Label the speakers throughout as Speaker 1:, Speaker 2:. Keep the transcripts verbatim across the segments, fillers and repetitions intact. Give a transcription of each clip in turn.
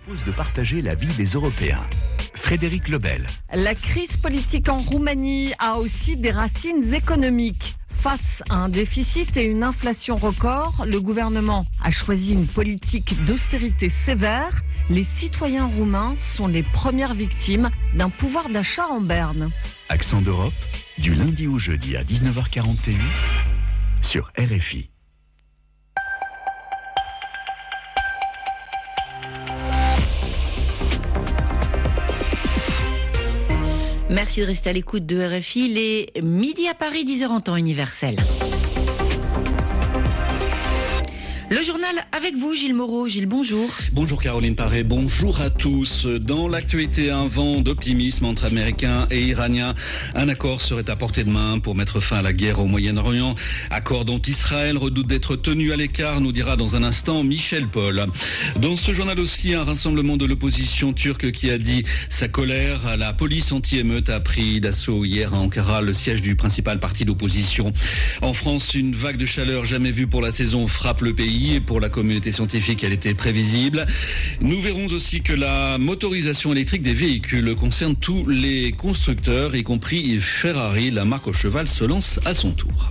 Speaker 1: propose de partager la vie des Européens. Frédéric Lebel.
Speaker 2: La crise politique en Roumanie a aussi des racines économiques. Face à un déficit et une inflation record, le gouvernement a choisi une politique d'austérité sévère. Les citoyens roumains sont les premières victimes d'un pouvoir d'achat en berne.
Speaker 1: Accent d'Europe, du lundi au jeudi à dix-neuf heures quarante et un sur R F I.
Speaker 3: Merci de rester à l'écoute de R F I. Il est midi à Paris, dix heures en temps universel. Le journal avec vous, Gilles Moreau. Gilles, bonjour.
Speaker 4: Bonjour Caroline Paré, bonjour à tous. Dans l'actualité, un vent d'optimisme entre Américains et Iraniens. Un accord serait à portée de main pour mettre fin à la guerre au Moyen-Orient. Accord dont Israël redoute d'être tenu à l'écart, nous dira dans un instant Michel Paul. Dans ce journal aussi, un rassemblement de l'opposition turque qui a dit sa colère. La police anti-émeute a pris d'assaut hier à Ankara, le siège du principal parti d'opposition. En France, une vague de chaleur jamais vue pour la saison frappe le pays. Et pour la communauté scientifique, elle était prévisible. Nous verrons aussi que la motorisation électrique des véhicules concerne tous les constructeurs, y compris Ferrari. La marque au cheval se lance à son tour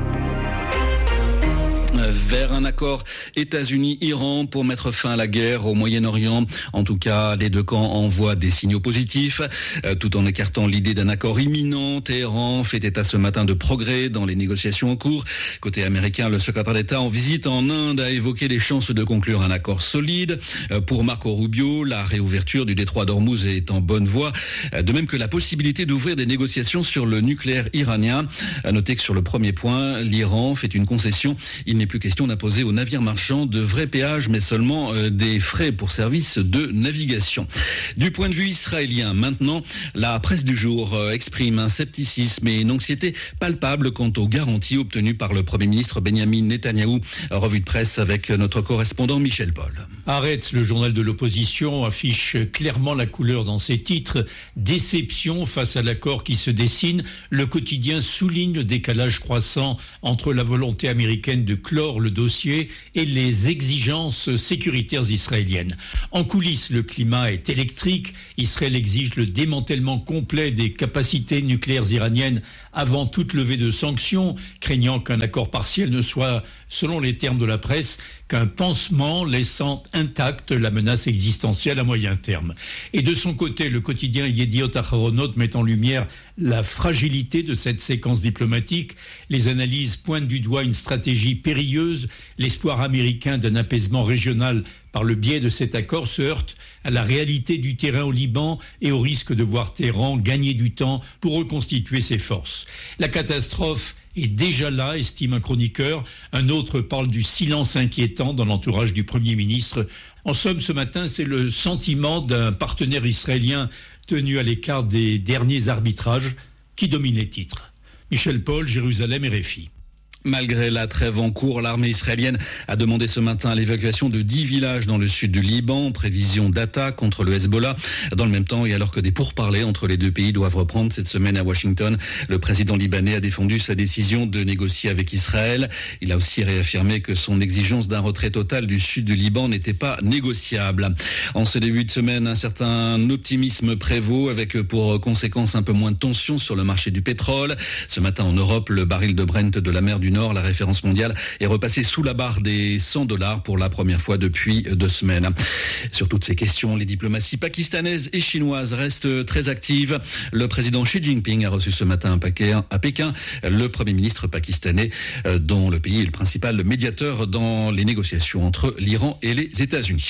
Speaker 4: vers un accord États-Unis-Iran pour mettre fin à la guerre au Moyen-Orient. En tout cas, les deux camps envoient des signaux positifs, euh, tout en écartant l'idée d'un accord imminent. Téhéran fait état ce matin de progrès dans les négociations en cours. Côté américain, le secrétaire d'État en visite en Inde a évoqué les chances de conclure un accord solide. Euh, pour Marco Rubio, la réouverture du détroit d'Ormuz est en bonne voie, euh, de même que la possibilité d'ouvrir des négociations sur le nucléaire iranien. À noter que sur le premier point, l'Iran fait une concession. Il n'est plus question d'imposer aux navires marchands de vrais péages, mais seulement euh, des frais pour service de navigation. Du point de vue israélien, maintenant, la presse du jour euh, exprime un scepticisme et une anxiété palpable quant aux garanties obtenues par le Premier ministre Benjamin Netanyahou. Revue de presse avec notre correspondant Michel Paul.
Speaker 5: Haaretz, le journal de l'opposition, affiche clairement la couleur dans ses titres. Déception face à l'accord qui se dessine. Le quotidien souligne le décalage croissant entre la volonté américaine de clore le dossier et les exigences sécuritaires israéliennes. En coulisses, le climat est électrique. Israël exige le démantèlement complet des capacités nucléaires iraniennes avant toute levée de sanctions, craignant qu'un accord partiel ne soit, selon les termes de la presse, qu'un pansement laissant intacte la menace existentielle à moyen terme. Et de son côté, le quotidien Yediot Aharonot met en lumière la fragilité de cette séquence diplomatique. Les analyses pointent du doigt une stratégie périlleuse. L'espoir américain d'un apaisement régional par le biais de cet accord se heurte à la réalité du terrain au Liban et au risque de voir Téhéran gagner du temps pour reconstituer ses forces. La catastrophe est déjà là, estime un chroniqueur. Un autre parle du silence inquiétant dans l'entourage du Premier ministre. En somme, ce matin, c'est le sentiment d'un partenaire israélien tenu à l'écart des derniers arbitrages qui domine les titres. Michel Paul, Jérusalem, R F I.
Speaker 4: Malgré la trêve en cours, l'armée israélienne a demandé ce matin l'évacuation de dix villages dans le sud du Liban en prévision d'attaque contre le Hezbollah. Dans le même temps, et alors que des pourparlers entre les deux pays doivent reprendre cette semaine à Washington, le président libanais a défendu sa décision de négocier avec Israël. Il a aussi réaffirmé que son exigence d'un retrait total du sud du Liban n'était pas négociable. En ce début de semaine, un certain optimisme prévaut avec pour conséquence un peu moins de tension sur le marché du pétrole. Ce matin en Europe, le baril de Brent de la mer du Nord, la référence mondiale, est repassée sous la barre des cent dollars pour la première fois depuis deux semaines. Sur toutes ces questions, les diplomaties pakistanaises et chinoises restent très actives. Le président Xi Jinping a reçu ce matin à Pékin le Premier ministre pakistanais, dont le pays est le principal médiateur dans les négociations entre l'Iran et les États-Unis.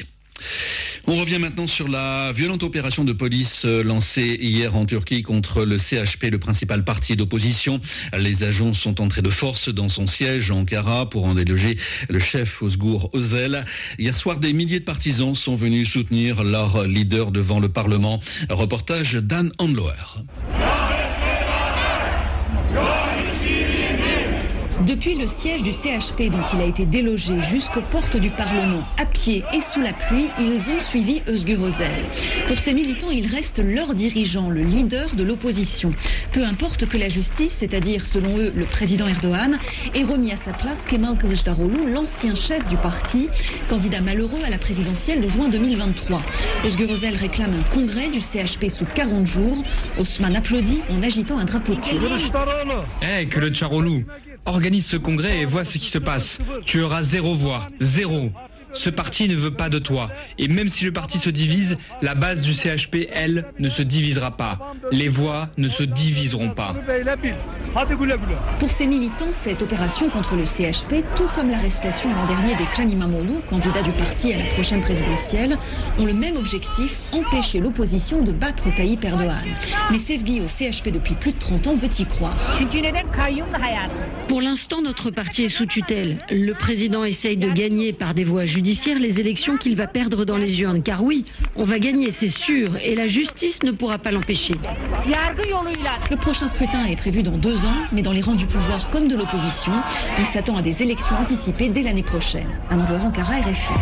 Speaker 4: On revient maintenant sur la violente opération de police lancée hier en Turquie contre le C H P, le principal parti d'opposition. Les agents sont entrés de force dans son siège à Ankara pour en déloger le chef Özgur Özel. Hier soir, des milliers de partisans sont venus soutenir leur leader devant le Parlement. Reportage d'Anne Handloer.
Speaker 6: Depuis le siège du C H P dont il a été délogé jusqu'aux portes du Parlement, à pied et sous la pluie, ils ont suivi Özgür Özel. Pour ces militants, il reste leur dirigeant, le leader de l'opposition. Peu importe que la justice, c'est-à-dire selon eux le président Erdogan, ait remis à sa place Kemal Kılıçdaroğlu, l'ancien chef du parti, candidat malheureux à la présidentielle de juin deux mille vingt-trois. Özgür Özel réclame un congrès du C H P sous quarante jours. Osman applaudit en agitant un drapeau turc.
Speaker 7: Hey, Kılıçdaroğlu, organise ce congrès et vois ce qui se passe. Tu auras zéro voix, zéro. Ce parti ne veut pas de toi. Et même si le parti se divise, la base du C H P, elle, ne se divisera pas. Les voix ne se diviseront pas.
Speaker 6: Pour ces militants, cette opération contre le C H P, tout comme l'arrestation l'an dernier d'Ekrem İmamoğlu, candidat du parti à la prochaine présidentielle, ont le même objectif, empêcher l'opposition de battre Tayyip Erdogan. Mais Sevgi au C H P depuis plus de trente ans veut y croire.
Speaker 8: Pour l'instant, notre parti est sous tutelle. Le président essaye de gagner par des voies judiciaires les élections qu'il va perdre dans les urnes. Car oui, on va gagner, c'est sûr, et la justice ne pourra pas l'empêcher.
Speaker 6: Le prochain scrutin est prévu dans deux ans, mais dans les rangs du pouvoir comme de l'opposition, on s'attend à des élections anticipées dès l'année prochaine. Anne-Laure Ankara, R F I.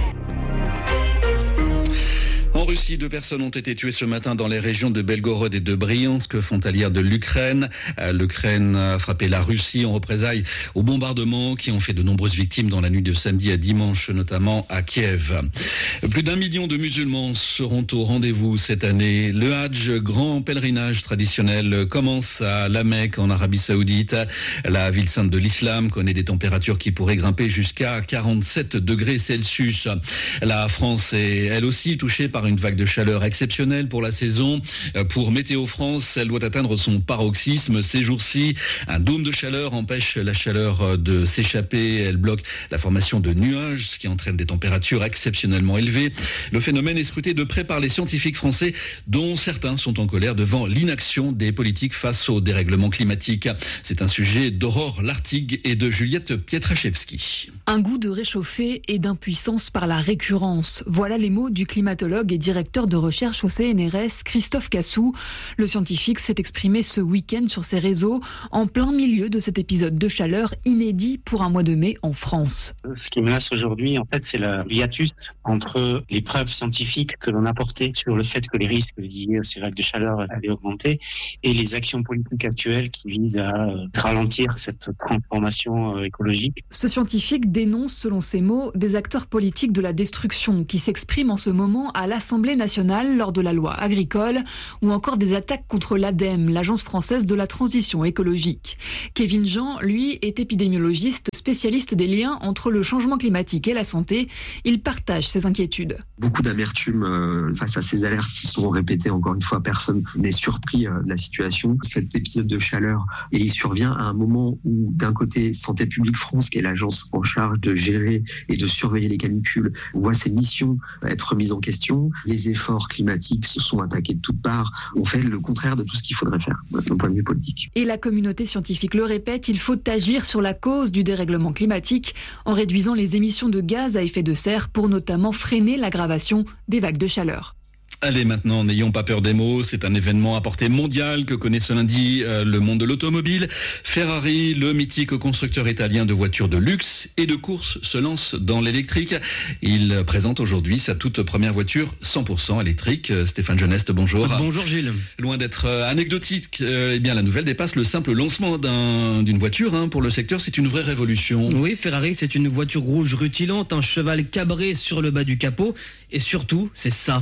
Speaker 4: En Russie, deux personnes ont été tuées ce matin dans les régions de Belgorod et de Briansk, frontalières de l'Ukraine. L'Ukraine a frappé la Russie en représailles aux bombardements qui ont fait de nombreuses victimes dans la nuit de samedi à dimanche, notamment à Kiev. Plus d'un million de musulmans seront au rendez-vous cette année. Le Hadj, grand pèlerinage traditionnel, commence à La Mecque en Arabie Saoudite. La ville sainte de l'islam connaît des températures qui pourraient grimper jusqu'à quarante-sept degrés Celsius. La France est elle aussi touchée par une vague de chaleur exceptionnelle pour la saison. Pour Météo France, elle doit atteindre son paroxysme ces jours-ci. Un dôme de chaleur empêche la chaleur de s'échapper. Elle bloque la formation de nuages, ce qui entraîne des températures exceptionnellement élevées. Le phénomène est scruté de près par les scientifiques français, dont certains sont en colère devant l'inaction des politiques face au dérèglement climatique. C'est un sujet d'Aurore Lartigue et de Juliette Pietraszewski.
Speaker 9: Un goût de réchauffé et d'impuissance par la récurrence. Voilà les mots du climatologue et directeur de recherche au C N R S, Christophe Cassou. Le scientifique s'est exprimé ce week-end sur ses réseaux en plein milieu de cet épisode de chaleur inédit pour un mois de mai en France.
Speaker 10: Ce qui menace aujourd'hui, en fait, c'est le hiatus entre les preuves scientifiques que l'on a portées sur le fait que les risques liés à ces vagues de chaleur allaient augmenter et les actions politiques actuelles qui visent à ralentir cette transformation écologique.
Speaker 9: Ce scientifique dénonce, selon ses mots, des acteurs politiques de la destruction qui s'expriment en ce moment à l'Assemblée nationale lors de la loi agricole ou encore des attaques contre l'ADEME, l'Agence française de la transition écologique. Kevin Jean, lui, est épidémiologiste, spécialiste des liens entre le changement climatique et la santé. Il partage ses inquiétudes.
Speaker 11: Beaucoup d'amertume euh, face à ces alertes qui sont répétées. Encore une fois, personne n'est surpris euh, de la situation. Cet épisode de chaleur, et il survient à un moment où, d'un côté, Santé publique France, qui est l'agence en charge de gérer et de surveiller les canicules, voit ses missions être remises en question. Les efforts climatiques se sont attaqués de toutes parts. On fait le contraire de tout ce qu'il faudrait faire, d'un point de vue politique.
Speaker 9: Et la communauté scientifique le répète, il faut agir sur la cause du dérèglement climatique en réduisant les émissions de gaz à effet de serre pour notamment freiner l'aggravation des vagues de chaleur.
Speaker 4: Allez, maintenant, n'ayons pas peur des mots. C'est un événement à portée mondiale que connaît ce lundi euh, le monde de l'automobile. Ferrari, le mythique constructeur italien de voitures de luxe et de course, se lance dans l'électrique. Il présente aujourd'hui sa toute première voiture cent pour cent électrique. Stéphane Geneste, bonjour.
Speaker 12: Bonjour Gilles.
Speaker 4: Loin d'être euh, anecdotique, euh, eh bien la nouvelle dépasse le simple lancement d'un, d'une voiture. Hein. Pour le secteur, c'est une vraie révolution.
Speaker 12: Oui, Ferrari, c'est une voiture rouge rutilante, un cheval cabré sur le bas du capot. Et surtout, c'est ça.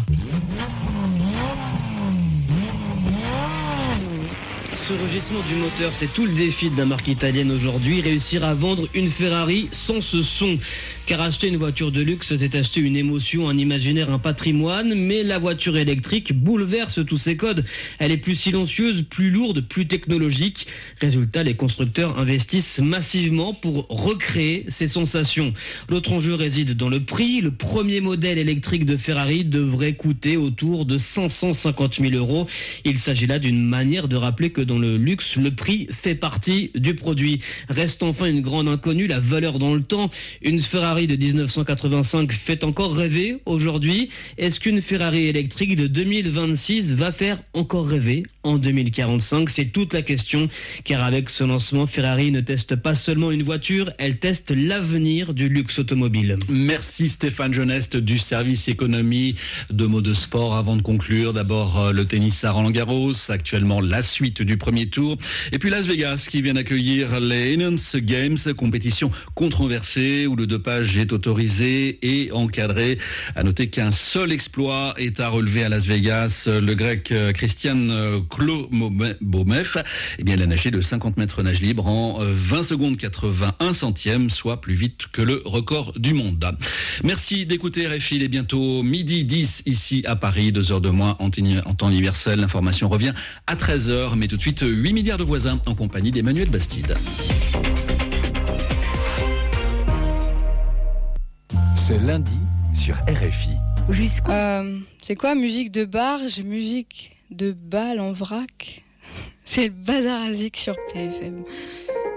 Speaker 12: Ce rugissement du moteur, c'est tout le défi de la marque italienne aujourd'hui, réussir à vendre une Ferrari sans ce son. Car acheter une voiture de luxe, c'est acheter une émotion, un imaginaire, un patrimoine, mais la voiture électrique bouleverse tous ces codes. Elle est plus silencieuse, plus lourde, plus technologique. Résultat, les constructeurs investissent massivement pour recréer ces sensations. L'autre enjeu réside dans le prix. Le premier modèle électrique de Ferrari devrait coûter autour de cinq cent cinquante mille euros. Il s'agit là d'une manière de rappeler que dans le luxe, le prix fait partie du produit. Reste enfin une grande inconnue, la valeur dans le temps. Une Ferrari de dix-neuf cent quatre-vingt-cinq fait encore rêver aujourd'hui. Est-ce qu'une Ferrari électrique de deux mille vingt-six va faire encore rêver ? en deux mille quarante-cinq. C'est toute la question, car avec ce lancement, Ferrari ne teste pas seulement une voiture, elle teste l'avenir du luxe automobile.
Speaker 4: Merci Stéphane Geneste du service économie. Deux mots de sport avant de conclure. D'abord le tennis à Roland-Garros, actuellement la suite du premier tour. Et puis Las Vegas qui vient d'accueillir les Enhanced Games, compétition controversée où le dopage est autorisé et encadré. À noter qu'un seul exploit est à relever à Las Vegas. Le grec Christian Klobomev, eh bien, il a nagé de cinquante mètres nage libre en vingt secondes quatre-vingt-un centièmes, soit plus vite que le record du monde. Merci d'écouter R F I. Il est bientôt midi dix ici à Paris, deux heures de moins en temps universel. L'information revient à treize heures, mais tout de suite huit milliards de voisins en compagnie d'Emmanuel Bastide.
Speaker 1: Ce lundi sur R F I.
Speaker 13: Jusqu'où euh, c'est quoi musique de barge, musique de balle en vrac? C'est le bazar à Zik sur P F M.